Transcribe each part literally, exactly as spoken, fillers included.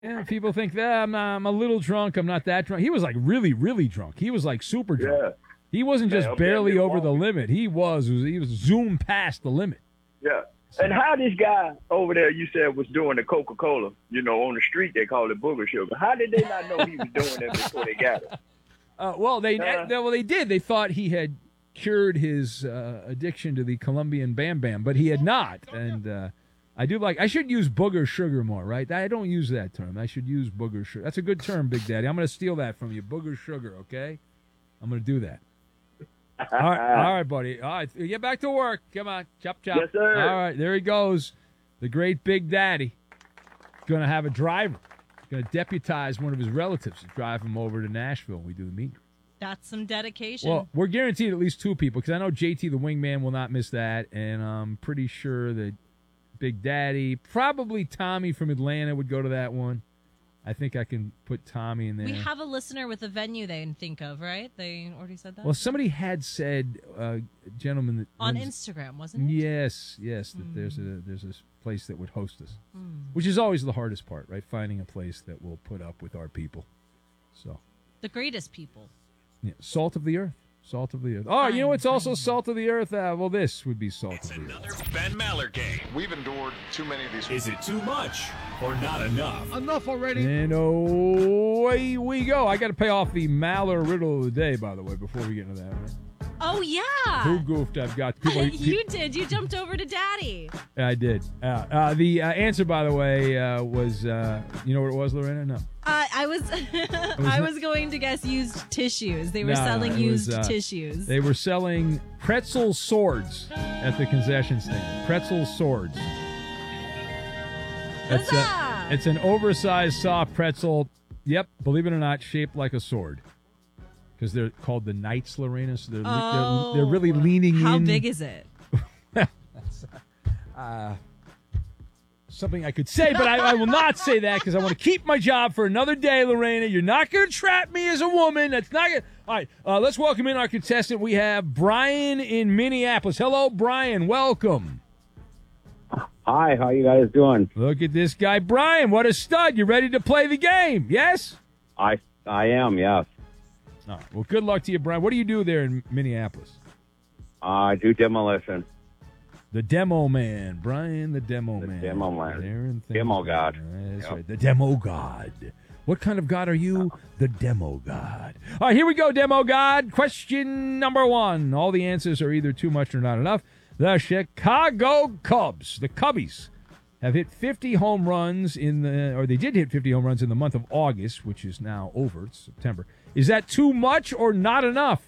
Yeah, people think that I'm, I'm a little drunk. I'm not that drunk. He was like really, really drunk. He was like super drunk. Yeah. He wasn't just Man, barely over the wrong. limit. He was. He was zoomed past the limit. Yeah. And how this guy over there, you said, was doing the Coca-Cola, you know, on the street, they call it booger sugar. How did they not know he was doing it before they got it? Uh, well, they Uh, well they did. They thought he had cured his uh, addiction to the Colombian Bam Bam, but he had not. And uh, I do like. I should use booger sugar more, right? I don't use that term. I should use booger sugar. That's a good term, Big Daddy. I'm going to steal that from you, booger sugar. Okay, I'm going to do that. All right, all right, buddy. All right, get back to work. Come on, chop chop. Yes, sir. All right, there he goes, the great Big Daddy. Going to have a driver. Going to deputize one of his relatives to drive him over to Nashville when we do the meet. That's some dedication. Well, we're guaranteed at least two people because I know J T the wingman will not miss that, and I'm pretty sure that Big Daddy, probably Tommy from Atlanta would go to that one. I think I can put Tommy in there. we have a listener with a venue they can think of, right? They already said that? Well, somebody had said, uh, gentleman that On lives- Instagram, wasn't it? Yes, yes. That Mm. there's a there's a place that would host us, Mm. which is always the hardest part, right? Finding a place that will put up with our people. So, The greatest people. yeah, salt of the earth, salt of the earth. Oh, you know what's also salt of the earth? Uh, well, this would be salt It's of the earth. another Ben Maller game. We've endured too many of these. Is it too much or not enough? Enough already. And away we go. I got to pay off the Maller riddle of the day, by the way, before we get into that. Right? Oh, yeah. Who goofed? I've got people. you did. You jumped over to Daddy. I did. Uh, uh, the uh, answer, by the way, uh, was uh, you know what it was, Lorena? No. Uh, I was I not- was going to guess used tissues. They were No, no, selling it was, used uh, tissues. They were selling pretzel swords at the concession stand. Pretzel swords. It's, a, Huzzah! it's an oversized soft pretzel. Yep, believe it or not, shaped like a sword. Because they're called the Knights, Lorena. So they're, Oh. they're, they're really leaning How in. big is it? uh, something I could say, but I, I will not say that because I want to keep my job for another day, Lorena. You're not going to trap me as a woman. That's not going to. All right, uh, let's welcome in our contestant. We have Brian in Minneapolis. Hello, Brian. Welcome. Hi, how you guys doing? Look at this guy, Brian. What a stud. You ready to play the game? Yes? I I am, yes. All right. Well, good luck to you, Brian. What do you do there in Minneapolis? Uh, I do demolition. The Demo Man. Brian, the Demo The Man. Demo Man. There in Demo God. That's Yep. right. The Demo God. What kind of God are you? The Demo God. All right, here we go, Demo God. Question number one. All the answers are either too much or not enough. The Chicago Cubs, the Cubbies, have hit fifty home runs in the, or they did hit fifty home runs in the month of August, which is now over. It's September. Is that too much or not enough?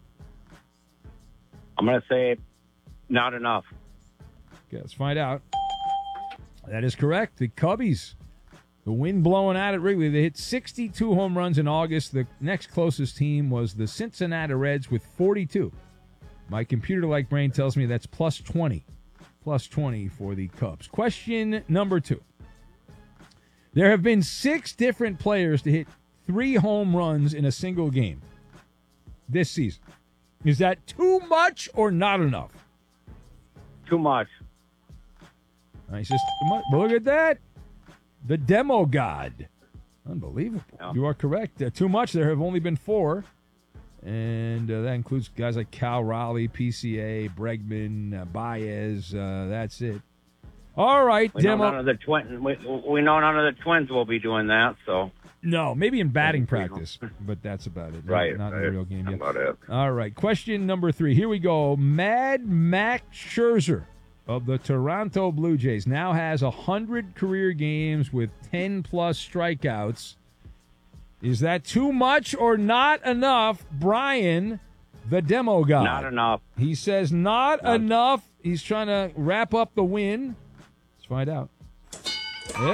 I'm going to say not enough. Okay, let's find out. That is correct. The Cubbies, the wind blowing out at Wrigley, they hit sixty-two home runs in August. The next closest team was the Cincinnati Reds with forty-two. My computer-like brain tells me that's plus twenty. Plus twenty for the Cubs. Question number two. There have been six different players to hit three home runs in a single game this season. Is that too much or not enough? Too much. I just look at that. The Demo God. Unbelievable. Yeah. You are correct. Uh, too much. There have only been four. And uh, that includes guys like Cal Raleigh, P C A, Bregman, uh, Baez. Uh, that's it. All right, We Demo. know none of the twin. We, we know none of the twins will be doing that. So No, maybe in batting practice, but that's about it. Not- right, Not in right. the real game How yet. about it? All right, question number three. Here we go. Mad Max Scherzer of the Toronto Blue Jays now has one hundred career games with ten-plus strikeouts. Is that too much or not enough? Brian, the Demo guy. Not enough. He says not, Not- enough. He's trying to wrap up the win. Let's find out. Hey!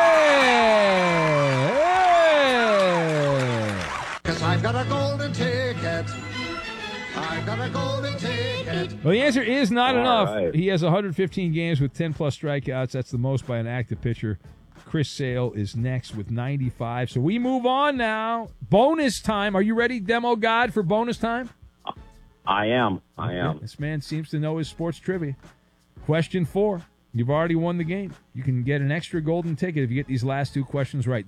Hey! Cause I've got a golden ticket. I've got a golden ticket. Well, the answer is not All enough. right. He has one hundred fifteen games with ten-plus strikeouts. That's the most by an active pitcher. Chris Sale is next with ninety-five. So we move on now. Bonus time. Are you ready, Demo God, for bonus time? I am. I am. This man seems to know his sports trivia. Question four. You've already won the game. You can get an extra golden ticket if you get these last two questions right.